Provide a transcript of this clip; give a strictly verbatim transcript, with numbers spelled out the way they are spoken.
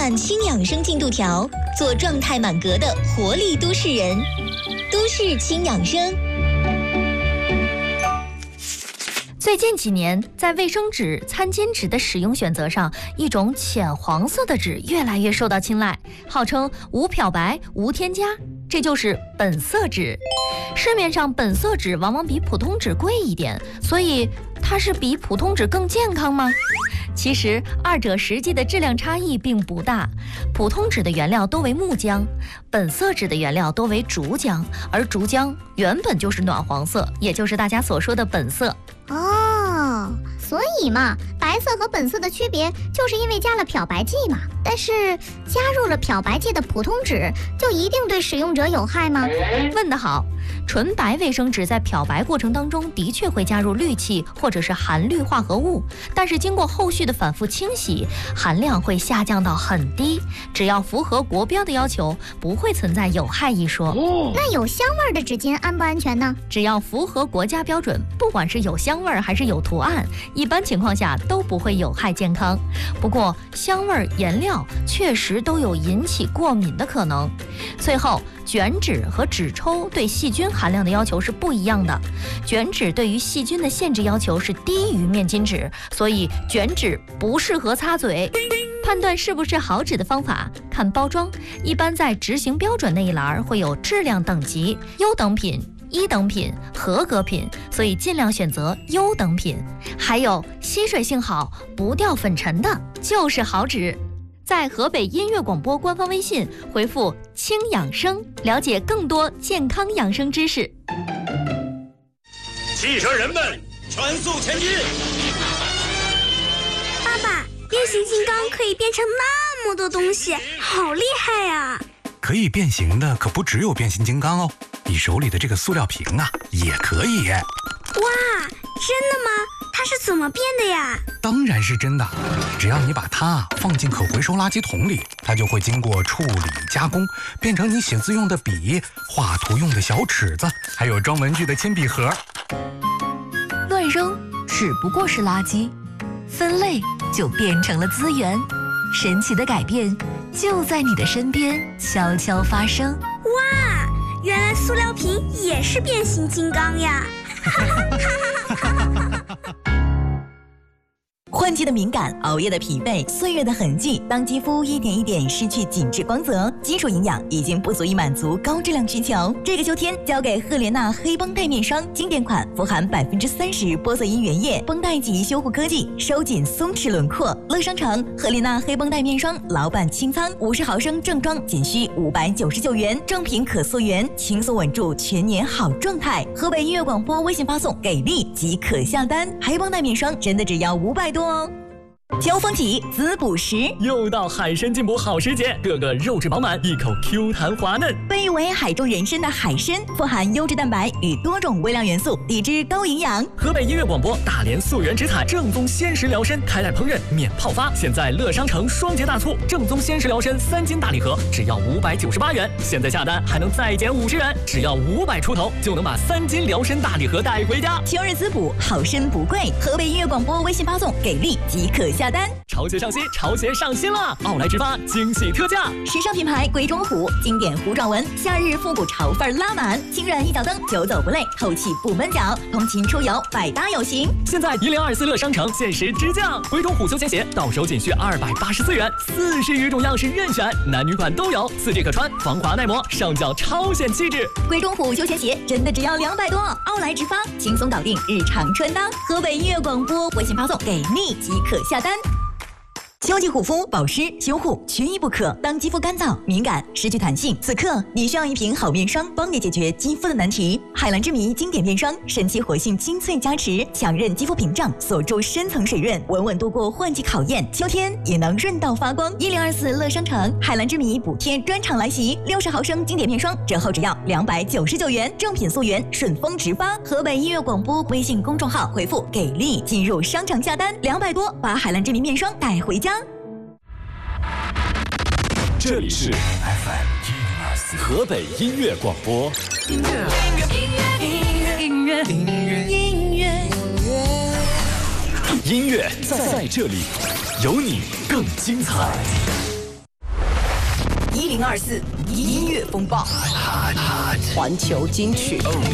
满轻养生进度条，做状态满格的活力都市人。都市轻养生。 最近几年，在卫生纸、餐巾纸的使用选择上，一种浅黄色的纸越来越受到青睐，号称无漂白、无添加，这就是本色纸。市面上本色纸往往比普通纸贵一点，所以它是比普通纸更健康吗？其实二者实际的质量差异并不大，普通纸的原料多为木浆，本色纸的原料多为竹浆，而竹浆原本就是暖黄色，也就是大家所说的本色。 哦，所以嘛，白色和本色的区别就是因为加了漂白剂嘛。但是加入了漂白剂的普通纸就一定对使用者有害吗？ 问得好，纯白卫生纸在漂白过程当中的确会加入氯气或者是含氯化合物，但是经过后续的反复清洗，含量会下降到很低，只要符合国标的要求，不会存在有害一说。 哦，那有香味的纸巾安不安全呢？ 只要符合国家标准，不管是有香味还是有图案，一般情况下都不会有害健康。不过香味、颜料确实都有引起过敏的可能。最后，卷纸和纸抽对细菌含量的要求是不一样的。卷纸对于细菌的限制要求是低于面巾纸，所以卷纸不适合擦嘴。判断是不是好纸的方法，看包装，一般在执行标准那一栏会有质量等级，优等品、一等品、合格品，所以尽量选择优等品。还有吸水性好、不掉粉尘的，就是好纸。在河北音乐广播官方微信回复“轻养生”，了解更多健康养生知识。 汽车人们，全速前进！ 爸爸，变形金刚可以变成那么多东西，好厉害呀！ 可以变形的可不只有变形金刚哦，你手里的这个塑料瓶啊，也可以。 哇，真的吗？它是怎么变的呀？ 当然是真的，只要你把它放进可回收垃圾桶里，它就会经过处理加工，变成你写字用的笔、画图用的小尺子，还有装文具的铅笔盒。 乱扔只不过是垃圾，分类就变成了资源。神奇的改变就在你的身边悄悄发生。 哇，原来塑料瓶也是变形金刚呀！ 换季的敏感，熬夜的疲惫，岁月的痕迹，当肌肤一点一点失去紧致光泽，基础营养已经不足以满足高质量需求。这个秋天，交给赫莲娜黑绷带面霜经典款，富含百分之三十玻色因原液、绷带级修护科技，收紧松弛轮廓。乐商城赫莲娜黑绷带面霜老板清仓，五十毫升正装仅需五百九十九元，正品可溯源，轻松稳住全年好状态。河北音乐广播微信发送给力即可下单，黑绷带面霜真的只要五百多。交锋起，滋补时， 又到海参进补好时节，个个肉质饱满，一口 Q 弹滑嫩。 被誉为海中人参的海参，富含优质蛋白与多种微量元素，抵制高营养。 河北音乐广播大连溯源直采正宗鲜食疗参，开袋烹饪免泡发。现在乐商城双节大促，正宗鲜食疗参三斤大礼盒只要五百九十八元，现在下单还能再减五十元，只要五百出头就能把三斤疗参大礼盒带回家。 秋日滋补，好参不贵。河北音乐广播微信发送给力即可下单。 潮鞋上新，潮鞋上新了！奥莱直发惊喜特价， 时尚品牌鬼冢虎经典糊状纹，夏日复古潮范拉满，轻软一脚蹬，久走不累，透气不闷脚，通勤出游百搭有型。 现在一零二四乐商城限时直降，鬼冢虎休闲鞋到手仅需二百八十四元，四十余种样式任选，男女款都有，四 G 可穿，防滑耐磨，上脚超显气质。 鬼冢虎休闲鞋真的只要两百多，奥莱直发轻松搞定日常穿搭。河北音乐广播微信发送给力即可下单。秋季护肤保湿修护缺一不可。当肌肤干燥敏感失去弹性，此刻你需要一瓶好面霜，帮你解决肌肤的难题。海蓝之谜经典面霜，神奇活性精粹加持，强韧肌肤屏障，锁住深层水润，稳稳度过换季考验，秋天也能润到发光。一零二四乐商城海蓝之谜补贴专场来袭，六十毫升经典面霜折后只要两百九十九元，正品溯源，顺丰直发。河北音乐广播微信公众号回复给力进入商场下单，两百多把海蓝之谜面霜带回家。 这里是 F M 一零二四河北音乐广播。音乐，音乐，音乐，音乐，音乐，音乐，音乐在这里，有你更精彩。 一零二四音乐风暴，环球金曲。